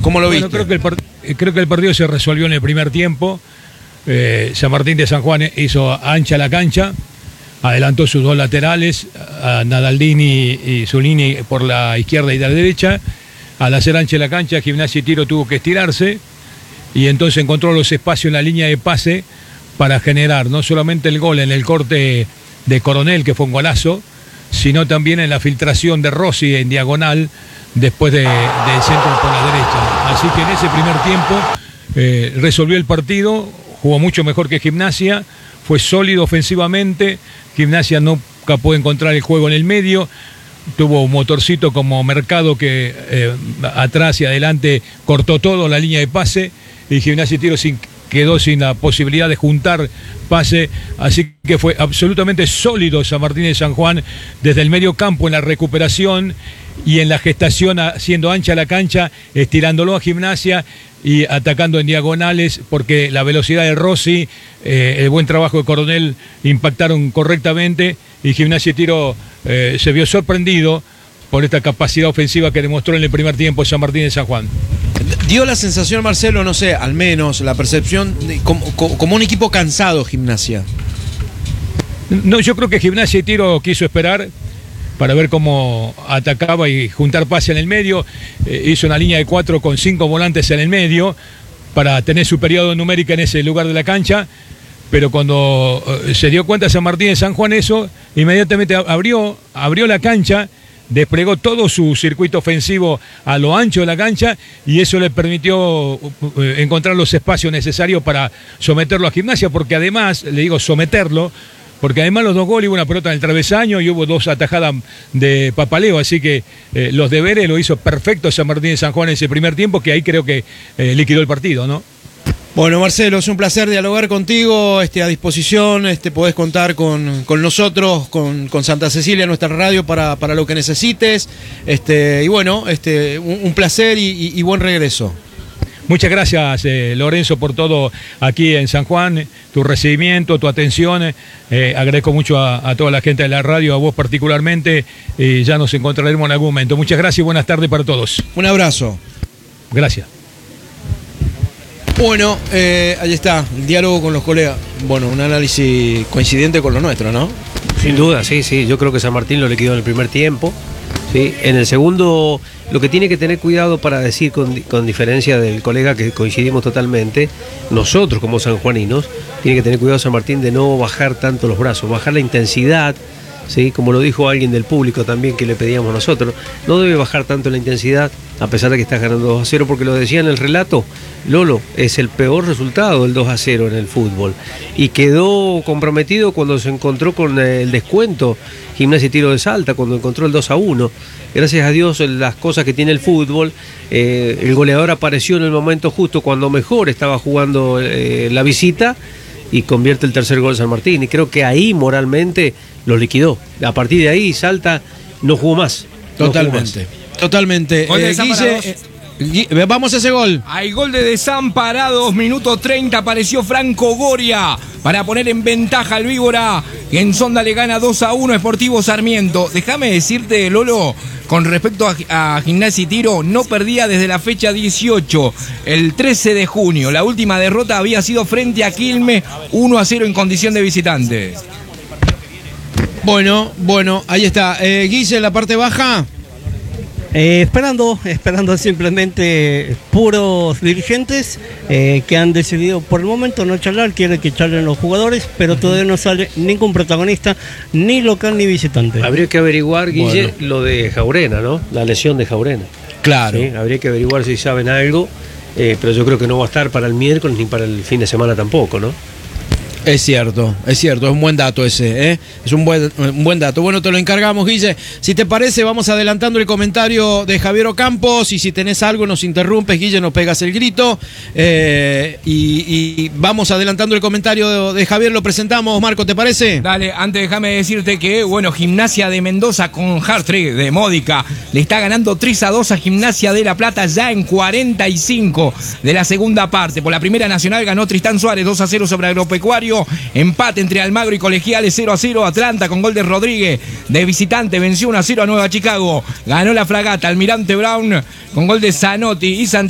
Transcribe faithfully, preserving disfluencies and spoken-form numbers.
¿Cómo lo bueno, viste? Creo que, el part creo que el partido se resolvió en el primer tiempo. Eh, San Martín de San Juan hizo ancha la cancha, adelantó sus dos laterales, a Nadaldini y Zunini por la izquierda y la derecha. Al hacer ancha la cancha, Gimnasia y Tiro tuvo que estirarse y entonces encontró los espacios en la línea de pase para generar no solamente el gol en el corte de Coronel, que fue un golazo, sino también en la filtración de Rossi en diagonal después de, del centro por la derecha. Así que en ese primer tiempo eh, resolvió el partido, jugó mucho mejor que Gimnasia, fue sólido ofensivamente. Gimnasia nunca pudo encontrar el juego en el medio, tuvo un motorcito como Mercado que eh, atrás y adelante cortó todo la línea de pase, y Gimnasia y Tiro sin, quedó sin la posibilidad de juntar pase, así que fue absolutamente sólido San Martín de San Juan desde el medio campo en la recuperación y en la gestación, haciendo ancha la cancha, estirándolo a Gimnasia y atacando en diagonales, porque la velocidad de Rossi, eh, el buen trabajo de Coronel impactaron correctamente, y Gimnasia y Tiro eh, se vio sorprendido por esta capacidad ofensiva que demostró en el primer tiempo San Martín de San Juan. Dio la sensación, Marcelo, no sé, al menos la percepción, de, como, como un equipo cansado, Gimnasia. No, yo creo que Gimnasia y Tiro quiso esperar para ver cómo atacaba y juntar pase en el medio. Eh, hizo una línea de cuatro con cinco volantes en el medio para tener su periodo numérica en ese lugar de la cancha, pero cuando eh, se dio cuenta San Martín de San Juan eso, inmediatamente abrió, abrió la cancha, desplegó todo su circuito ofensivo a lo ancho de la cancha, y eso le permitió eh, encontrar los espacios necesarios para someterlo a Gimnasia, porque además, le digo someterlo, porque además los dos goles, hubo una pelota en el travesaño y hubo dos atajadas de Papaleo, así que eh, los deberes lo hizo perfecto San Martín de San Juan en ese primer tiempo, que ahí creo que eh, liquidó el partido, ¿no? Bueno, Marcelo, es un placer dialogar contigo, este, a disposición, este, podés contar con, con nosotros, con, con Santa Cecilia, nuestra radio, para, para lo que necesites, este, y bueno, este, un, un placer y, y, y buen regreso. Muchas gracias, eh, Lorenzo, por todo aquí en San Juan, tu recibimiento, tu atención. Eh, agradezco mucho a, a toda la gente de la radio, a vos particularmente, y ya nos encontraremos en algún momento. Muchas gracias y buenas tardes para todos. Un abrazo. Gracias. Bueno, eh, ahí está, el diálogo con los colegas. Bueno, un análisis coincidente con lo nuestro, ¿no? Sin duda, sí, sí. Yo creo que San Martín lo liquidó en el primer tiempo. ¿Sí? En el segundo, lo que tiene que tener cuidado para decir, con, con diferencia del colega que coincidimos totalmente, nosotros como sanjuaninos, tiene que tener cuidado San Martín de no bajar tanto los brazos, bajar la intensidad, ¿sí? Como lo dijo alguien del público también que le pedíamos nosotros, no debe bajar tanto la intensidad a pesar de que estás ganando dos a cero, porque lo decía en el relato, Lolo, es el peor resultado del dos a cero en el fútbol, y quedó comprometido cuando se encontró con el descuento Gimnasia y Tiro de Salta, cuando encontró el dos a uno. Gracias a Dios, las cosas que tiene el fútbol, eh, el goleador apareció en el momento justo cuando mejor estaba jugando eh, la visita, y convierte el tercer gol San Martín, y creo que ahí moralmente lo liquidó. A partir de ahí Salta no jugó más. Totalmente, no jugó más. Totalmente. Gol de Eh, Guille, eh, Guille, vamos a ese gol. Hay gol de Desamparados, minuto treinta, apareció Franco Goria para poner en ventaja al Víbora, que en Sonda le gana dos a uno Sportivo Sarmiento. Déjame decirte, Lolo, con respecto a, a Gimnasia y Tiro, no perdía desde la fecha dieciocho, el trece de junio. La última derrota había sido frente a Quilmes, uno a cero en condición de visitante. Bueno, bueno, ahí está. Eh, Guille, en la parte baja. Eh, esperando, esperando simplemente puros dirigentes eh, que han decidido por el momento no charlar, quieren que charlen los jugadores, pero todavía no sale ningún protagonista, ni local ni visitante. Habría que averiguar, Guille, Bueno. lo de Jaurena, ¿no? La lesión de Jaurena. Claro. ¿Sí? Habría que averiguar si saben algo, eh, pero yo creo que no va a estar para el miércoles ni para el fin de semana tampoco, ¿no? Es cierto, es cierto, es un buen dato ese, ¿eh? Es un buen, un buen dato. Bueno, te lo encargamos, Guille. Si te parece, vamos adelantando el comentario de Javier Ocampos, y si tenés algo nos interrumpes, Guille, nos pegas el grito. Eh, y, y vamos adelantando el comentario de, de Javier, lo presentamos. Marco, ¿te parece? Dale, antes déjame decirte que, bueno, Gimnasia de Mendoza con hat-trick de Módica le está ganando tres a dos a Gimnasia de La Plata ya en cuarenta y cinco de la segunda parte. Por la primera nacional ganó Tristán Suárez dos a cero sobre Agropecuario. Empate entre Almagro y Colegiales cero a cero. Atlanta con gol de Rodríguez de visitante venció uno a cero a Nueva Chicago. Ganó la Fragata Almirante Brown con gol de Zanotti y Santiago